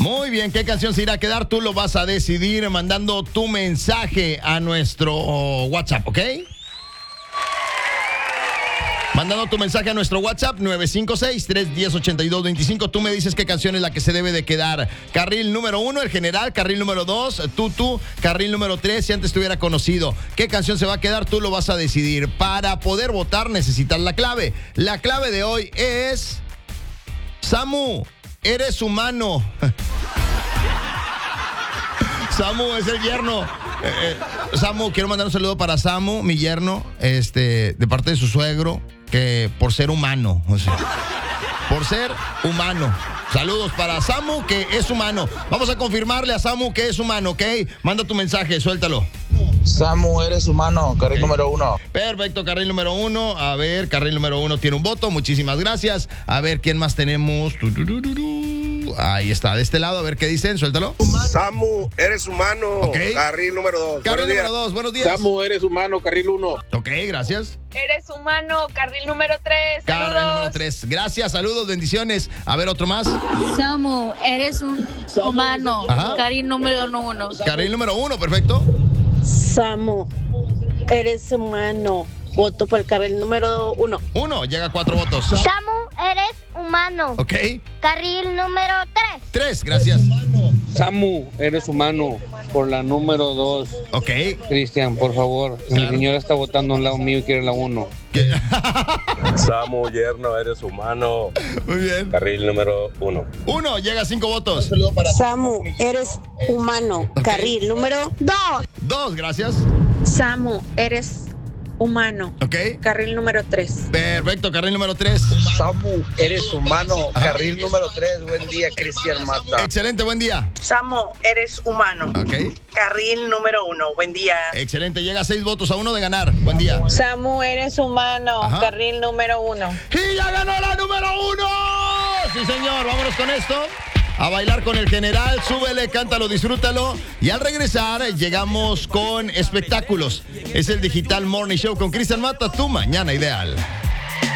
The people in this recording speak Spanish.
Muy bien, ¿qué canción se irá a quedar? Tú lo vas a decidir mandando tu mensaje a nuestro WhatsApp, ¿ok? Mandando tu mensaje a nuestro WhatsApp 956-310-8225. Tú me dices qué canción es la que se debe de quedar. Carril número 1, el general. Carril número 2, Tutu. Carril número 3, si antes te hubiera conocido. ¿Qué canción se va a quedar? Tú lo vas a decidir. Para poder votar necesitas la clave. La clave de hoy es... Samu, eres humano. Samu es el yerno. Samu, quiero mandar un saludo para Samu, mi yerno, de parte de su suegro, que por ser humano, o sea, por ser humano. Saludos para Samu, que es humano. Vamos a confirmarle a Samu que es humano, ¿ok? Manda tu mensaje, suéltalo. Samu, eres humano, carril número 1. Perfecto, carril número 1. A ver, carril número 1 tiene un voto. Muchísimas gracias. A ver, ¿quién más tenemos? Ahí está, de este lado, a ver qué dicen, suéltalo. Samu, eres humano, Okay. Carril número 2. Carril número 2, buenos días. Samu, eres humano, carril 1. Ok, gracias. Eres humano, carril número 3. Carril número 3. Gracias, saludos, bendiciones. A ver, otro más. Samu, eres un humano. Ajá. Carril número 1. Carril número 1, perfecto. Samu, eres humano. Voto por el carril número 1. 1, llega a 4 votos. Samu, eres humano. Ok. Carril número 3. 3, gracias. Samu, eres humano, por la número 2. Ok. Cristian, por favor, Claro. mi señora está votando a un lado mío y quiere la 1. Samu, yerno, eres humano, Muy bien. carril número 1. 1, llega a 5 votos. Samu, eres humano. Carril número 2. 2, gracias. Samu, eres humano. Ok. Carril número 3. Perfecto, carril número 3. Samu, eres humano, carril número 3. Buen día, Cristian Mata. Excelente, buen día. Samu, eres humano. Ok. Carril número 1. Buen día. Excelente, llega a 6 votos a 1 de ganar. Buen día. Samu, eres humano. Ajá. Carril número 1. ¡Y ya ganó la número 1! Sí, señor, vámonos con esto. A bailar con el general, súbele, cántalo, disfrútalo. Y al regresar, llegamos con espectáculos. Es el Digital Morning Show con Cristian Mata, tu mañana ideal.